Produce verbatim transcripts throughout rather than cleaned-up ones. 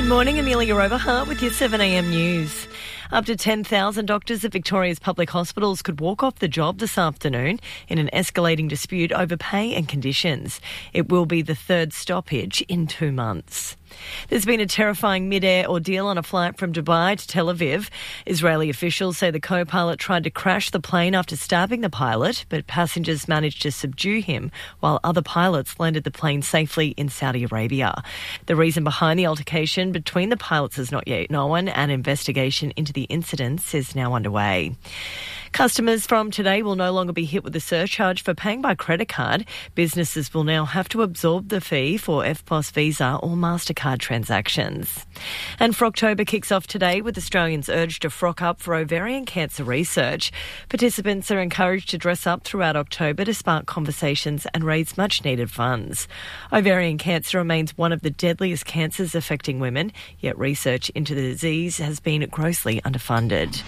morning, Amelia Overhart with your seven a m news. Up to ten thousand doctors at Victoria's public hospitals could walk off the job this afternoon in an escalating dispute over pay and conditions. It will be the third stoppage in two months. There's been a terrifying mid-air ordeal on a flight from Dubai to Tel Aviv. Israeli officials say the co-pilot tried to crash the plane after stabbing the pilot, but passengers managed to subdue him while other pilots landed the plane safely in Saudi Arabia. The reason behind the altercation between the pilots is not yet known. An investigation into the incidents is now underway. Customers from today will no longer be hit with a surcharge for paying by credit card. Businesses will now have to absorb the fee for F P O S, Visa or MasterCard transactions. And Frocktober kicks off today with Australians urged to frock up for ovarian cancer research. Participants are encouraged to dress up throughout October to spark conversations and raise much-needed funds. Ovarian cancer remains one of the deadliest cancers affecting women, yet research into the disease has been grossly underfunded.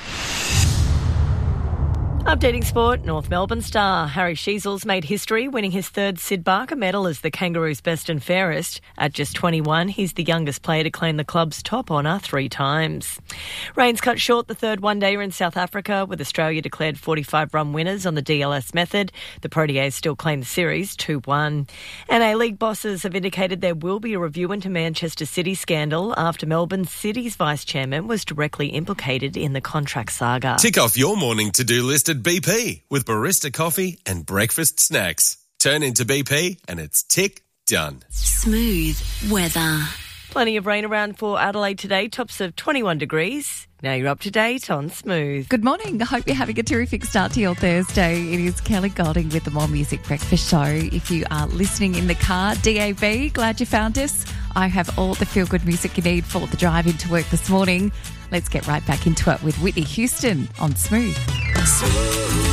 Updating sport, North Melbourne star Harry Sheezels made history, winning his third Sid Barker medal as the Kangaroos' best and fairest. At just twenty-one, he's the youngest player to claim the club's top honour three times. Rains cut short the third one-dayer in South Africa, with Australia declared forty-five run winners on the D L S method. The Proteas still claim the series two one. And A-League bosses have indicated there will be a review into Manchester City scandal after Melbourne City's vice-chairman was directly implicated in the contract saga. Tick off your morning to-do list at B P with barista coffee and breakfast snacks. Turn into B P and it's tick done. Smooth weather. Plenty of rain around for Adelaide today, tops of twenty-one degrees. Now you're up to date on Smooth. Good morning. I hope you're having a terrific start to your Thursday. It is Kelly Golding with the More Music Breakfast Show. If you are listening in the car, D A B, glad you found us. I have all the feel-good music you need for the drive into work this morning. Let's get right back into it with Whitney Houston on Smooth. Smooth.